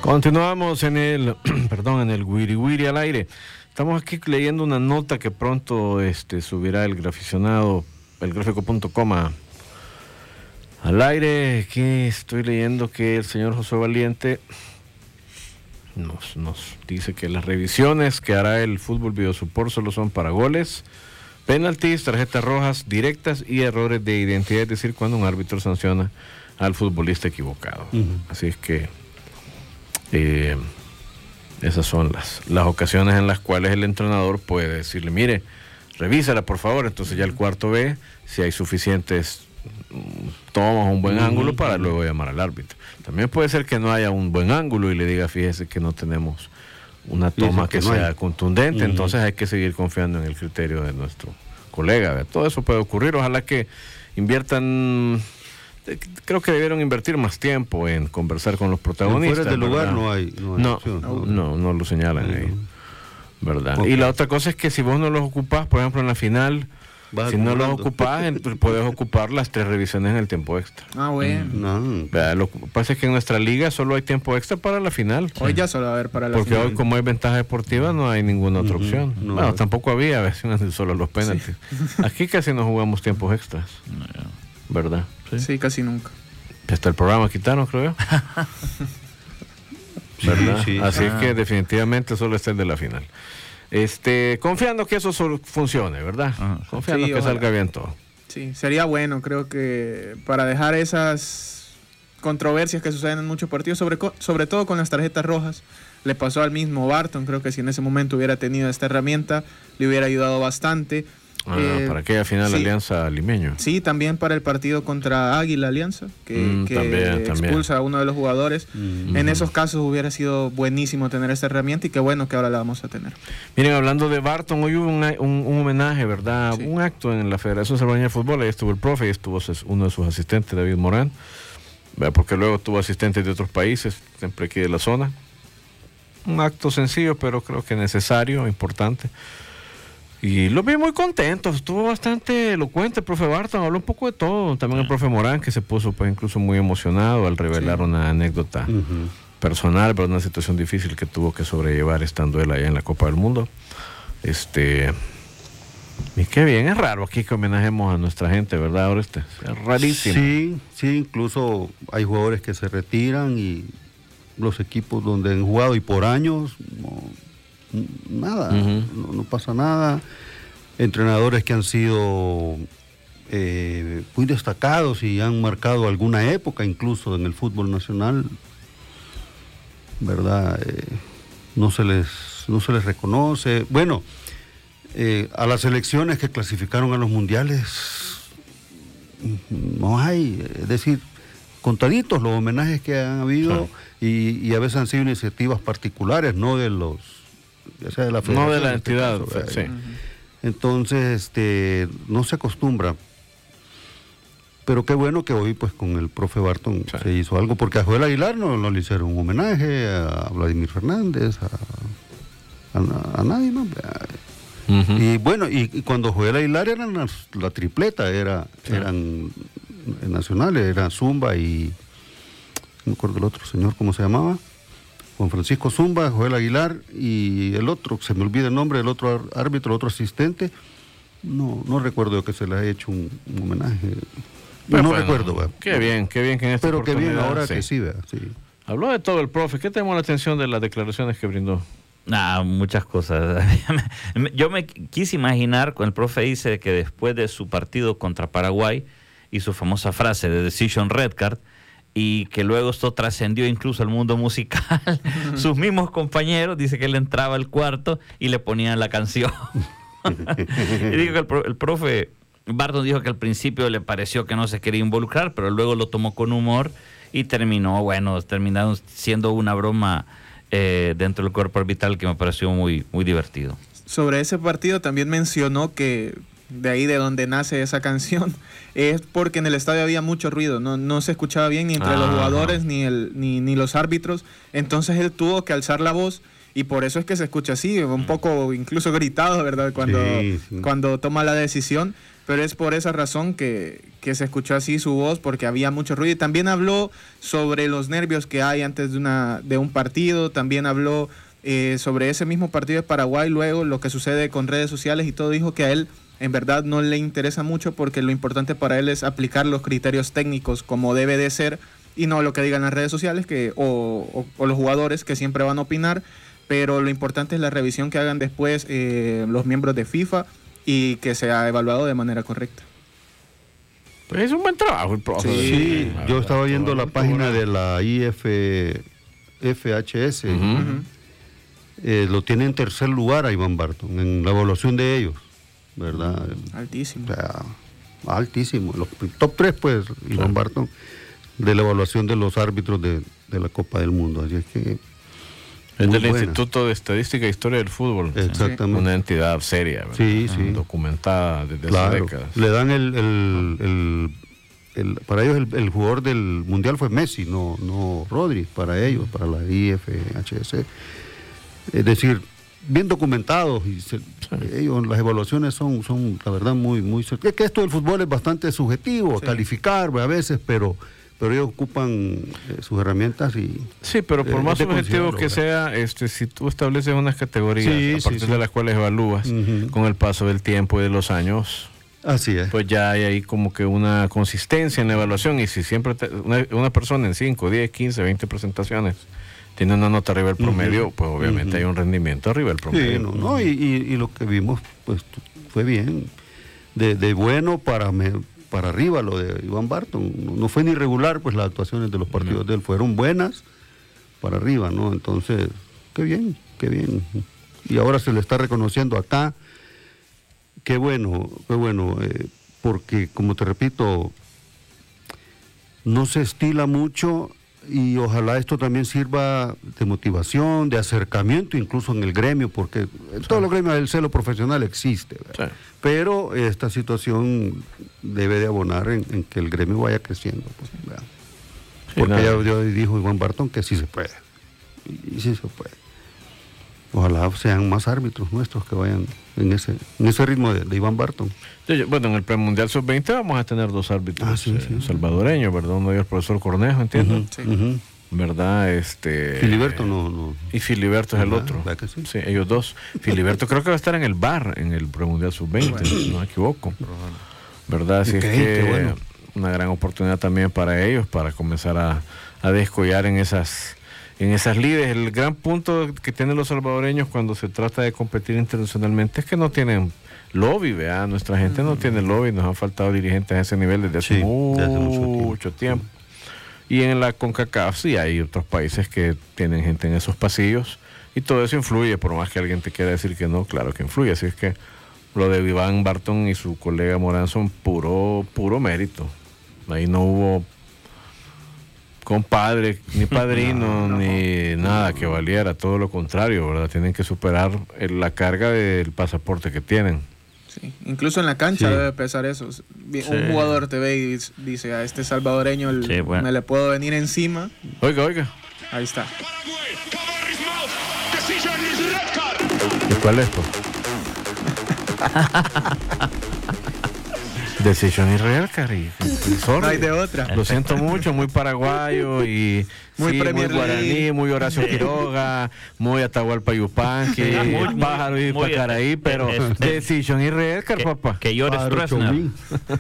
Continuamos en el, en el Wiri Wiri al aire. Estamos aquí leyendo una nota que pronto subirá el graficionado, elgráfico.com al aire. Aquí estoy leyendo que el señor José Valiente nos dice que las revisiones que hará el Fútbol Videosupport solo son para goles, penaltis, tarjetas rojas directas y errores de identidad, es decir, cuando un árbitro sanciona al futbolista equivocado. Así es que esas son las ocasiones en las cuales el entrenador puede decirle, mire, revísala por favor. Entonces ya el cuarto ve si hay suficientes tomas, un buen ángulo para luego llamar al árbitro. También puede ser que no haya un buen ángulo y le diga, fíjese que no tenemos una toma que sea contundente, entonces hay que seguir confiando en el criterio de nuestro colega. ¿Ve? Todo eso puede ocurrir. Ojalá que inviertan. Creo que debieron invertir más tiempo en conversar con los protagonistas. Fuera del lugar no hay no lo señalan ahí, ¿verdad? Okay. Y la otra cosa es que si vos no los ocupás, por ejemplo en la final, si no los ocupás, puedes ocupar las 3 revisiones en el tiempo extra. Bueno. Lo que pasa es que en nuestra liga solo hay tiempo extra para la final. Hoy ya solo va a haber para la final. Porque hoy, como hay ventaja deportiva, no hay ninguna otra opción. Bueno, tampoco había, a veces solo los penaltis. Sí. Aquí casi no jugamos tiempos extras, ¿verdad? Sí, casi nunca. Hasta el programa quitaron, creo yo. ¿Verdad? Sí. Así es que definitivamente solo está el de la final. Confiando que eso funcione, ¿verdad? Confiando que salga bien todo. Sí, sería bueno, creo que para dejar esas controversias que suceden en muchos partidos, sobre todo con las tarjetas rojas. Le pasó al mismo Barton, creo que si en ese momento hubiera tenido esta herramienta, le hubiera ayudado bastante. Para aquella final Alianza Limeño. Sí, también para el partido contra Águila Alianza, que expulsa a uno de los jugadores. En esos casos hubiera sido buenísimo tener esta herramienta y qué bueno que ahora la vamos a tener. Miren, hablando de Barton, hoy hubo un homenaje, ¿verdad? Sí. Un acto en la Federación Salvadoreña de Fútbol. Ahí estuvo el profe y estuvo uno de sus asistentes, David Morán, porque luego tuvo asistentes de otros países, siempre aquí de la zona. Un acto sencillo, pero creo que necesario, importante. Y lo vi muy contentos, estuvo bastante elocuente el profe Barton, habló un poco de todo. También el profe Morán, que se puso pues incluso muy emocionado al revelar una anécdota personal, pero una situación difícil que tuvo que sobrellevar estando él allá en la Copa del Mundo. Y qué bien, es raro aquí que homenajemos a nuestra gente, ¿verdad? Ahora es rarísimo. Sí, incluso hay jugadores que se retiran y los equipos donde han jugado y por años no pasa nada. Entrenadores que han sido muy destacados y han marcado alguna época incluso en el fútbol nacional, ¿verdad? No se les reconoce. Bueno, a las selecciones que clasificaron a los mundiales no hay, es decir, contaditos los homenajes que han habido, y a veces han sido iniciativas particulares, no de los, ya sea de la federación, no de la entidad, sí. Entonces no se acostumbra, pero qué bueno que hoy pues con el profe Barton se hizo algo, porque a Joel Aguilar no le hicieron un homenaje, a Vladimir Fernández, a nadie más. Y bueno, y cuando Joel Aguilar eran la tripleta, eran nacionales, era Zumba y no me acuerdo el otro señor, ¿cómo se llamaba? Juan Francisco Zumba, Joel Aguilar y el otro, se me olvida el nombre, el otro árbitro, el otro asistente. No recuerdo que se le haya hecho un homenaje. No recuerdo. Qué bien que en esta pero oportunidad. Qué bien ahora que sí. Habló de todo el profe. ¿Qué te llamó la atención de las declaraciones que brindó? Muchas cosas. Yo me quise imaginar cuando el profe dice que después de su partido contra Paraguay y su famosa frase de Decision Red Card, y que luego esto trascendió incluso al mundo musical, sus mismos compañeros, dice que él entraba al cuarto y le ponían la canción. Y digo que el profe Barton dijo que al principio le pareció que no se quería involucrar, pero luego lo tomó con humor y terminaron siendo una broma dentro del cuerpo arbitral que me pareció muy, muy divertido. Sobre ese partido también mencionó que de ahí de donde nace esa canción es porque en el estadio había mucho ruido, no se escuchaba bien ni entre los jugadores ni los árbitros, entonces él tuvo que alzar la voz y por eso es que se escucha así, un poco incluso gritado, ¿verdad? Cuando toma la decisión, pero es por esa razón que se escuchó así su voz, porque había mucho ruido. Y también habló sobre los nervios que hay antes de un partido, también habló sobre ese mismo partido de Paraguay, luego lo que sucede con redes sociales y todo. Dijo que a él en verdad no le interesa mucho, porque lo importante para él es aplicar los criterios técnicos como debe de ser, y no lo que digan las redes sociales o los jugadores, que siempre van a opinar, pero lo importante es la revisión que hagan después los miembros de FIFA y que sea evaluado de manera correcta. Pues es un buen trabajo el profe. Sí, yo estaba viendo la página de la FHS. Lo tiene en tercer lugar a Iván Barton en la evaluación de ellos, ¿verdad? Altísimo. O sea, altísimo. Los top 3, pues, Iván Barton, de la evaluación de los árbitros de la Copa del Mundo. Así es que es del Instituto de Estadística e Historia del Fútbol. Exactamente. Una entidad seria, ¿verdad? Sí. Documentada desde hace décadas. Le dan para ellos el jugador del Mundial fue Messi, no Rodri, para ellos, para la IFHS. Es decir, bien documentados, y ellos, las evaluaciones son la verdad muy es que esto del fútbol es bastante subjetivo, calificar a veces, pero ellos ocupan sus herramientas y... Sí, pero por más subjetivo que sea, si tú estableces unas categorías a partir de las cuales evalúas con el paso del tiempo y de los años, así es, pues ya hay ahí como que una consistencia en la evaluación. Y si siempre una persona en 5, 10, 15, 20 presentaciones tiene una nota arriba del promedio, pues obviamente hay un rendimiento arriba del promedio. Sí, y lo que vimos pues fue bien, de bueno para arriba lo de Iván Barton. No fue ni regular, pues las actuaciones de los partidos de él fueron buenas para arriba, ¿no? Entonces, qué bien. Y ahora se le está reconociendo acá. Qué bueno, porque como te repito, no se estila mucho, y ojalá esto también sirva de motivación, de acercamiento incluso en el gremio, porque en todos los gremios el celo profesional existe, ¿verdad? Sí. Pero esta situación debe de abonar en que el gremio vaya creciendo, pues, ¿verdad? Sí, porque ya dijo Iván Barton que sí se puede, y sí se puede. Ojalá sean más árbitros nuestros que vayan en ese ritmo de Iván Barton. Bueno, en el premundial sub-20 vamos a tener 2 árbitros salvadoreños, ¿verdad? Uno de ellos el profesor Cornejo, entiendo. ¿Verdad? Filiberto no. Y Filiberto es el otro. Sí, ellos 2. Filiberto creo que va a estar en el bar en el premundial sub-20, si no me equivoco. ¿Verdad? Así es que una gran oportunidad también para ellos, para comenzar a descollar en esas lides. El gran punto que tienen los salvadoreños cuando se trata de competir internacionalmente es que no tienen lobby, ¿verdad? Nuestra gente no tiene lobby, nos han faltado dirigentes a ese nivel desde hace mucho tiempo. Y en la CONCACAF sí hay otros países que tienen gente en esos pasillos, y todo eso influye, por más que alguien te quiera decir que no, claro que influye. Así es que lo de Iván Barton y su colega Morán son puro mérito. Ahí no hubo compadre, ni padrino, ni nada que valiera, todo lo contrario, ¿verdad? Tienen que superar la carga del pasaporte que tienen. Sí, incluso en la cancha debe pesar eso. Un jugador te ve y dice, a este salvadoreño me le puedo venir encima. Oiga. Ahí está. ¿Y cuál es esto? Decision y Real Cari. No hay de otra. Lo siento mucho, muy paraguayo y muy guaraní, muy Horacio Quiroga, muy Atahualpa Yupanqui, muy pájaro y Pacaraí, pero Decision y Real Cari, papá. Que llores Tressner.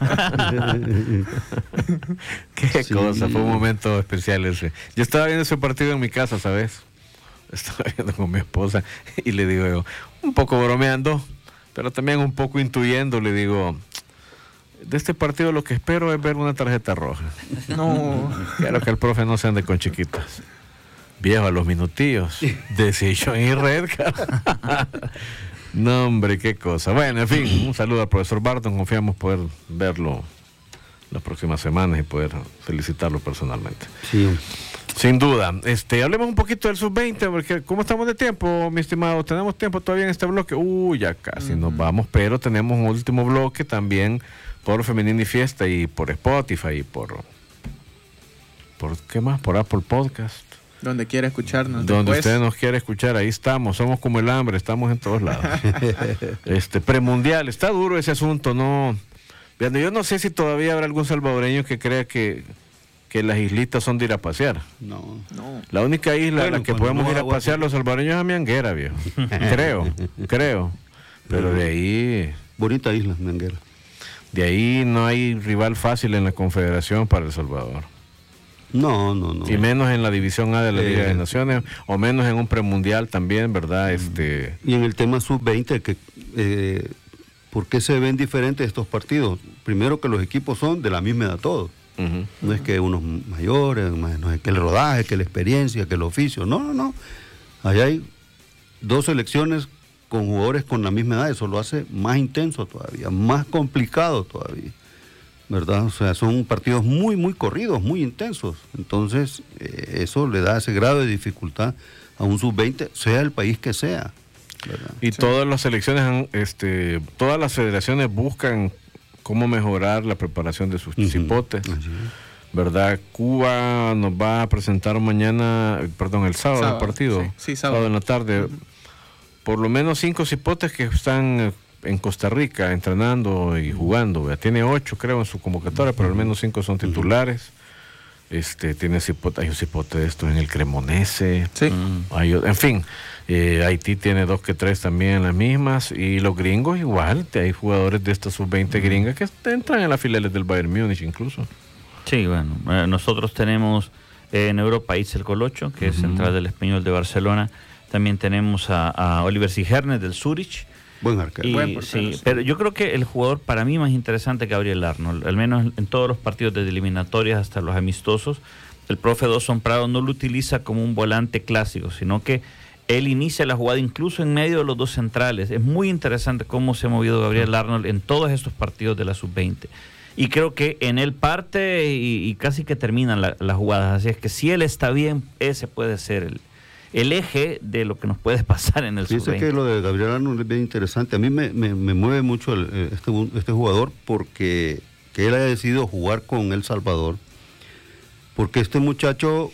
Qué cosa, fue un momento especial ese. Yo estaba viendo ese partido en mi casa, ¿sabes? Estaba viendo con mi esposa y le digo yo, un poco bromeando, pero también un poco intuyendo, le digo, de este partido lo que espero es ver una tarjeta roja. No. Quiero que el profe no se ande con chiquitas. Viejo, a los minutillos. Decision y Red Card. No, hombre, qué cosa. Bueno, en fin, un saludo al profesor Barton. Confiamos poder verlo las próximas semanas y poder felicitarlo personalmente. Sí. Sin duda. Hablemos un poquito del sub-20, porque ¿cómo estamos de tiempo, mi estimado? ¿Tenemos tiempo todavía en este bloque? Ya casi nos vamos, pero tenemos un último bloque también por Femenina y Fiesta y por Spotify y por ¿qué más? Por Apple Podcast. Donde quiera escucharnos. Donde usted nos quiera escuchar, ahí estamos. Somos como el hambre, estamos en todos lados. Premundial, está duro ese asunto, ¿no? Yo no sé si todavía habrá algún salvadoreño que crea que las islitas son de ir a pasear. No. La única isla a la que podemos ir a pasear los salvadoreños es a Mianguera, viejo. creo. Pero de ahí... Bonita isla, Mianguera. De ahí no hay rival fácil en la Confederación para El Salvador. No. Y menos en la División A de la Liga de Naciones, o menos en un premundial también, ¿verdad? Y en el tema sub-20, ¿por qué se ven diferentes estos partidos? Primero que los equipos son de la misma edad todos. Uh-huh. No es que unos mayores, no es que el rodaje, que la experiencia, que el oficio. No. Allá hay 2 selecciones con jugadores con la misma edad. Eso lo hace más intenso todavía, más complicado todavía, ¿verdad? O sea, son partidos muy, muy corridos, muy intensos. Entonces, eso le da ese grado de dificultad a un sub-20, sea el país que sea, ¿verdad? Y todas las selecciones, todas las federaciones buscan cómo mejorar la preparación de sus cipotes, ¿verdad? Cuba nos va a presentar el sábado el partido, sábado en la tarde, por lo menos 5 cipotes que están en Costa Rica entrenando y jugando, ¿verdad? Tiene 8 creo en su convocatoria, pero al menos 5 son titulares. Tiene cipote, hay un cipote de estos en el Cremonese, en fin, Haití tiene 2 que 3 también las mismas, y los gringos igual, hay jugadores de estas sub-20 gringas que entran en las filiales del Bayern Múnich incluso. Sí, bueno, nosotros tenemos en Europa a Itzel Colocho, que es central del Español de Barcelona. También tenemos a Oliver Sigernes del Zurich. Buen arquero. Sí, pero yo creo que el jugador para mí más interesante es Gabriel Arnold, al menos en todos los partidos de eliminatorias hasta los amistosos. El profe Dawson Prado no lo utiliza como un volante clásico, sino que él inicia la jugada incluso en medio de los 2 centrales. Es muy interesante cómo se ha movido Gabriel Arnold en todos estos partidos de la sub-20. Y creo que en él parte y casi que terminan las jugadas. Así es que si él está bien, ese puede ser el eje de lo que nos puede pasar en el sub-20. Fíjese que lo de Gabriel Arnold es bien interesante. A mí me mueve mucho este jugador porque que él haya decidido jugar con El Salvador, porque este muchacho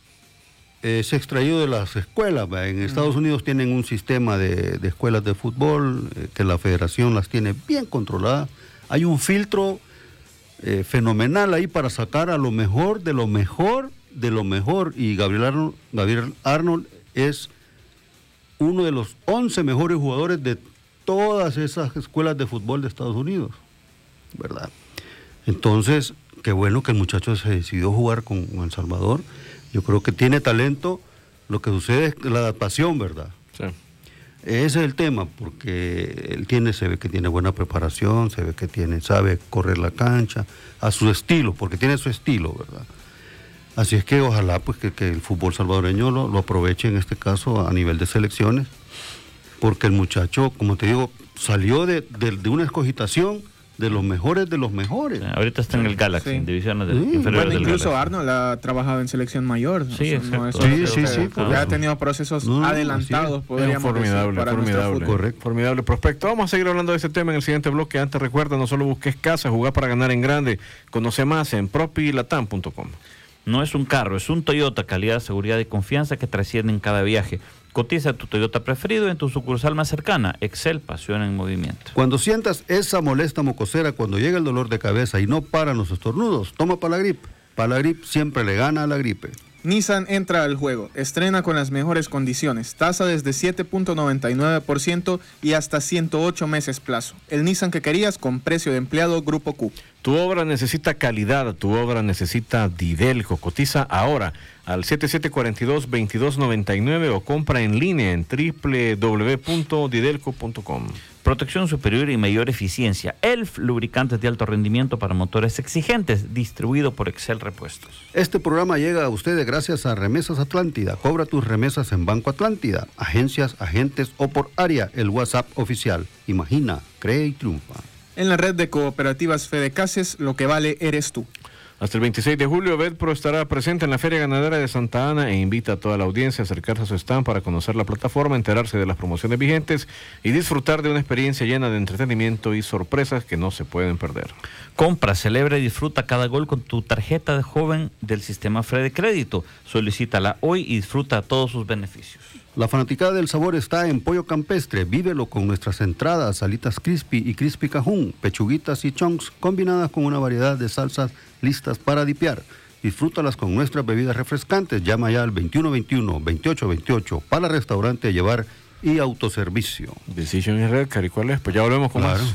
es extraído de las escuelas. En Estados Unidos tienen un sistema de escuelas de fútbol que la federación las tiene bien controladas. Hay un filtro fenomenal ahí para sacar a lo mejor de lo mejor de lo mejor, y Gabriel Arnold es uno de los 11 mejores jugadores de todas esas escuelas de fútbol de Estados Unidos, ¿verdad? Entonces, qué bueno que el muchacho se decidió jugar con El Salvador. Yo creo que tiene talento. Lo que sucede es la adaptación, ¿verdad? Sí. Ese es el tema, porque él se ve que tiene buena preparación, se ve que sabe correr la cancha a su estilo, porque tiene su estilo, ¿verdad? Así es que ojalá pues que el fútbol salvadoreño lo aproveche en este caso a nivel de selecciones, porque el muchacho, como te digo, salió de una escogitación de los mejores de los mejores. Ahorita está en el Galaxy, en divisiones inferiores bueno, del incluso Galaxy. Arnold ha trabajado en selección mayor. Sí, exacto. Sí, porque ha tenido procesos adelantados, podríamos formidable, decir, para formidable. Correcto. Formidable prospecto. Vamos a seguir hablando de ese tema en el siguiente bloque. Antes recuerda, no solo busques casa, jugar para ganar en grande. Conoce más en propilatam.com. No es un carro, es un Toyota, calidad, seguridad y confianza que trasciende en cada viaje. Cotiza tu Toyota preferido en tu sucursal más cercana. Excel, pasión en movimiento. Cuando sientas esa molesta mocosera, cuando llega el dolor de cabeza y no paran los estornudos, toma Palagrip. Palagrip siempre le gana a la gripe. Nissan entra al juego, estrena con las mejores condiciones, tasa desde 7.99% y hasta 108 meses plazo. El Nissan que querías con precio de empleado Grupo Q. Tu obra necesita calidad, tu obra necesita Didelco. Cotiza ahora al 7742-2299 o compra en línea en www.didelco.com. Protección superior y mayor eficiencia. ELF, lubricantes de alto rendimiento para motores exigentes, distribuido por Excel Repuestos. Este programa llega a ustedes gracias a Remesas Atlántida. Cobra tus remesas en Banco Atlántida. Agencias, agentes o por área. El WhatsApp oficial. Imagina, cree y triunfa. En la red de cooperativas Fedecases, lo que vale eres tú. Hasta el 26 de julio, Betpro estará presente en la Feria Ganadera de Santa Ana e invita a toda la audiencia a acercarse a su stand para conocer la plataforma, enterarse de las promociones vigentes y disfrutar de una experiencia llena de entretenimiento y sorpresas que no se pueden perder. Compra, celebra y disfruta cada gol con tu tarjeta de joven del sistema Fede Crédito. Solicítala hoy y disfruta todos sus beneficios. La fanaticada del sabor está en Pollo Campestre. Vívelo con nuestras entradas, alitas crispy y crispy cajún, pechuguitas y chunks combinadas con una variedad de salsas listas para dipear. Disfrútalas con nuestras bebidas refrescantes. Llama ya al 2121-2828 para restaurante, llevar y autoservicio. Decision y Redcar, ¿y cuál es? Pues ya volvemos con más.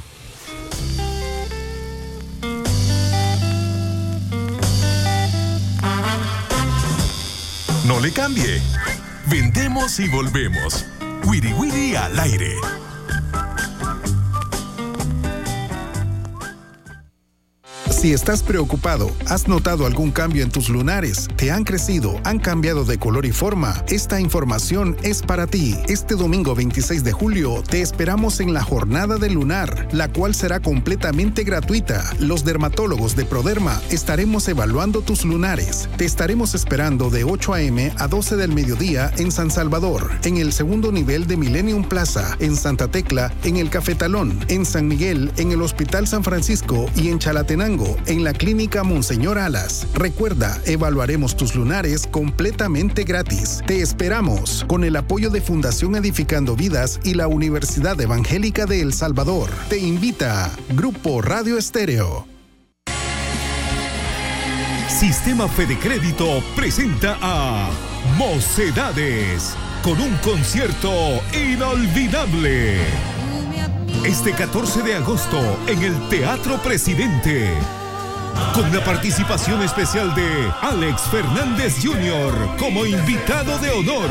No le cambie. Vendemos y volvemos. Wiri Wiri al aire. Si estás preocupado, ¿has notado algún cambio en tus lunares? ¿Te han crecido? ¿Han cambiado de color y forma? Esta información es para ti. Este domingo 26 de julio te esperamos en la Jornada del Lunar, la cual será completamente gratuita. Los dermatólogos de Proderma estaremos evaluando tus lunares. Te estaremos esperando de 8 a.m. a 12 del mediodía en San Salvador, en el segundo nivel de Millennium Plaza, en Santa Tecla, en el Cafetalón, en San Miguel, en el Hospital San Francisco y en Chalatenango, en la Clínica Monseñor Alas. Recuerda, evaluaremos tus lunares completamente gratis. Te esperamos con el apoyo de Fundación Edificando Vidas y la Universidad Evangélica de El Salvador. Te invita Grupo Radio Estéreo. Sistema Fede Crédito presenta a Mocedades con un concierto inolvidable. Este 14 de agosto en el Teatro Presidente, con la participación especial de Alex Fernández Jr. como invitado de honor.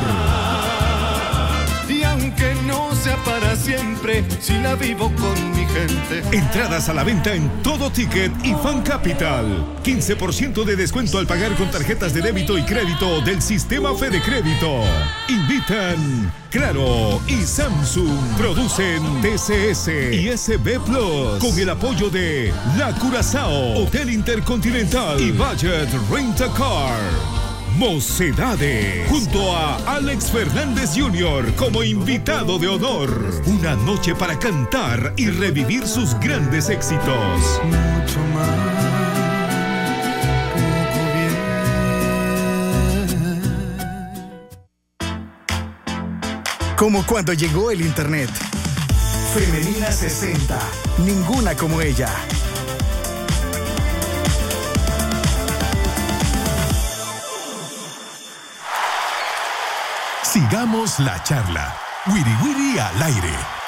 Y aunque no sea para siempre, si la vivo con mi gente. Entradas a la venta en Todo Ticket y Fan Capital. 15% de descuento al pagar con tarjetas de débito y crédito del Sistema Fede Crédito. Invitan Claro y Samsung. Producen TCS y SB Plus. Con el apoyo de La Curazao, Hotel Intercontinental y Budget Rent a Car. Mocedades, junto a Alex Fernández Jr. como invitado de honor. Una noche para cantar y revivir sus grandes éxitos. Mucho más, Como cuando llegó el Internet. Femenina 60. Ninguna como ella. Sigamos la charla. Wiri Wiri al aire.